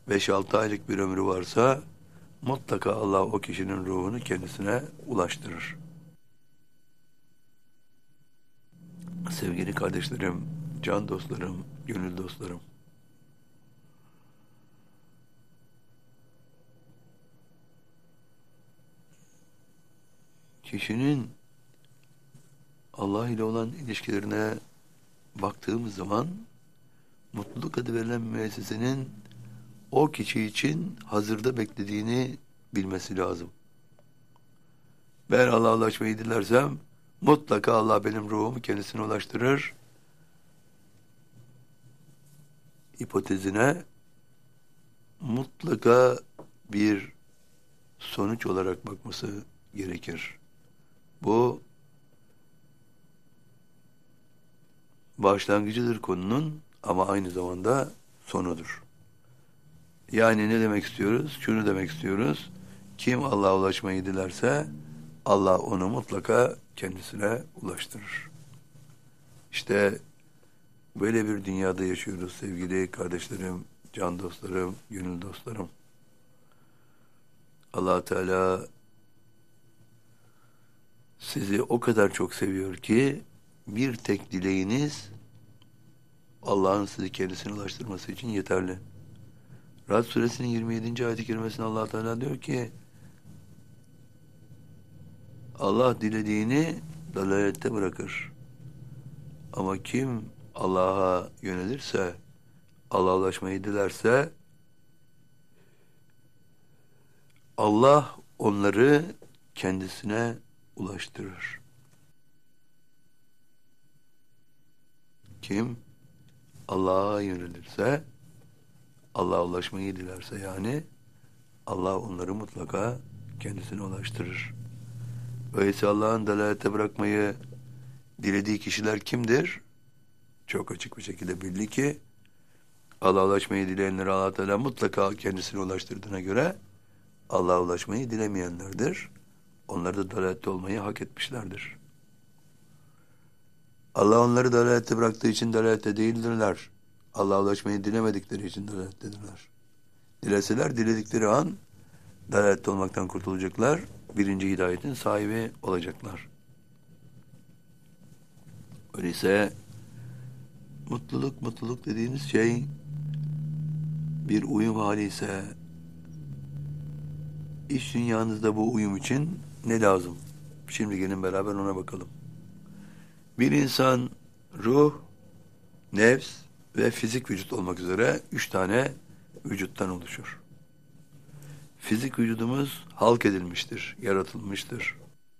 5-6 aylık bir ömrü varsa mutlaka Allah o kişinin ruhunu kendisine ulaştırır. Sevgili kardeşlerim, can dostlarım, gönül dostlarım. Kişinin Allah ile olan ilişkilerine baktığımız zaman mutluluk adı verilen müessesenin o kişi için hazırda beklediğini bilmesi lazım. Ben Allah'a ulaşmayı dilersem mutlaka Allah benim ruhumu kendisine ulaştırır. Hipotezine mutlaka bir sonuç olarak bakması gerekir. Bu başlangıcıdır konunun ama aynı zamanda sonudur. Yani ne demek istiyoruz? Şunu demek istiyoruz. Kim Allah'a ulaşmayı dilerse Allah onu mutlaka kendisine ulaştırır. İşte böyle bir dünyada yaşıyoruz sevgili kardeşlerim, can dostlarım, gönül dostlarım. Allah Teala sizi o kadar çok seviyor ki bir tek dileğiniz Allah'ın sizi kendisine ulaştırması için yeterli. Rad suresinin 27. ayet-i kerimesinde Allah Teala diyor ki Allah dilediğini dalalette bırakır. Ama kim Allah'a yönelirse, Allah'a ulaşmayı dilerse Allah onları kendisine ulaştırır. Kim Allah'a yönelirse, Allah'a ulaşmayı dilerse yani Allah onları mutlaka kendisine ulaştırır. Öyleyse Allah'ın dalalete bırakmayı dilediği kişiler kimdir? Çok açık bir şekilde belli ki Allah'a ulaşmayı dileyenleri Allah Teala mutlaka kendisine ulaştırdığına göre Allah'a ulaşmayı dilemeyenlerdir. Onlar da dalalette olmayı hak etmişlerdir. Allah onları dalalette bıraktığı için dalalette değildirler. Allah'a ulaşmayı dilemedikleri için dalalettedirler. Dileseler diledikleri an dalalette olmaktan kurtulacaklar. Birinci hidayetin sahibi olacaklar. Öyleyse mutluluk dediğimiz şey bir uyum hali ise iş dünyanızda bu uyum için ne lazım? Şimdi gelin beraber ona bakalım. Bir insan ruh, nefs ve fizik vücut olmak üzere 3 tane vücuttan oluşur. Fizik vücudumuz halk edilmiştir, yaratılmıştır.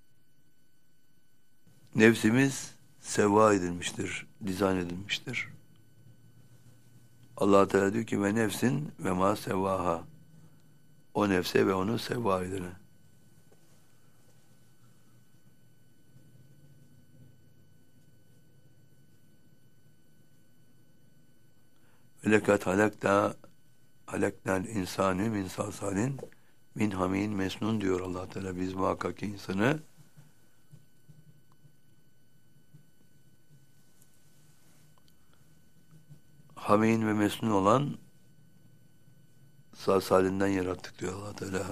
Nefsimiz sevva edilmiştir, dizayn edilmiştir. Allah Teala diyor ki ve nefsin ve ma sevvaha. O nefse ve onu sevva edene. Ve lekad halaknal insani min salsalin min hamin mesnun diyor Allah Teala. Biz muhakkak ki insanı hamin ve mesnun olan salsalinden yarattık diyor Allah Teala.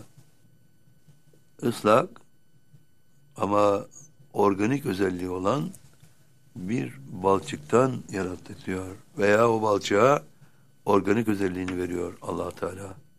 Islak ama organik özelliği olan bir balçıktan yarattık diyor. Veya o balçığa organik özelliğini veriyor Allah Teala.